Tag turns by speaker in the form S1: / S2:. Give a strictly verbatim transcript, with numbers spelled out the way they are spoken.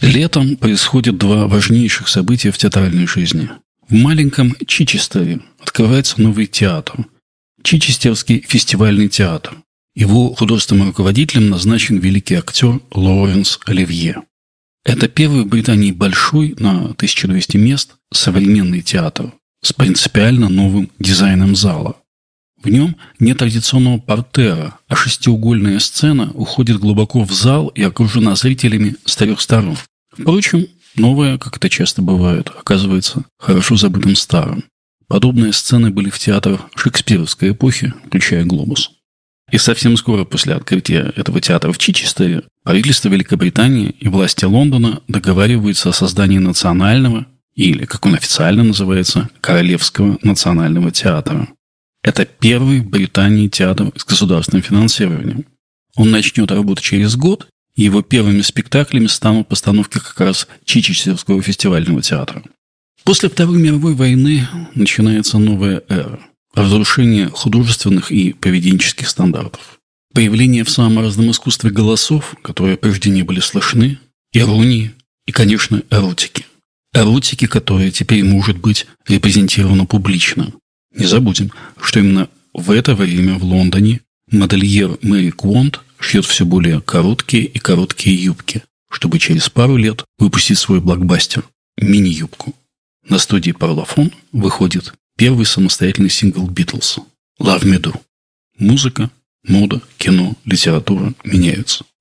S1: Летом происходят два важнейших события в театральной жизни. В маленьком Чичестере открывается новый театр – Чичестерский фестивальный театр. Его художественным руководителем назначен великий актер Лоуренс Оливье. Это первый в Британии большой, на тысячу двести мест, современный театр с принципиально новым дизайном зала. В нем нет традиционного портера, а шестиугольная сцена уходит глубоко в зал и окружена зрителями с трех сторон. Впрочем, новое, как это часто бывает, оказывается хорошо забытым старым. Подобные сцены были в театрах шекспировской эпохи, включая «Глобус». И совсем скоро после открытия этого театра в Чичестере правительство Великобритании и власти Лондона договариваются о создании национального, или, как он официально называется, Королевского национального театра. Это первый в Британии театр с государственным финансированием. Он начнет работать через год, и его первыми спектаклями станут постановки как раз Чичестерского фестивального театра. После Второй мировой войны начинается новая эра – разрушение художественных и поведенческих стандартов. Появление в самом разном искусстве голосов, которые прежде не были слышны, иронии и, конечно, эротики. Эротики, которая теперь может быть репрезентирована публично. Не забудем, что именно в это время в Лондоне модельер Мэри Квонт шьет все более короткие и короткие юбки, чтобы через пару лет выпустить свой блокбастер «Мини-юбку». На студии Parlophone выходит первый самостоятельный сингл Битлз «Love Me Do». Музыка, мода, кино, литература меняются.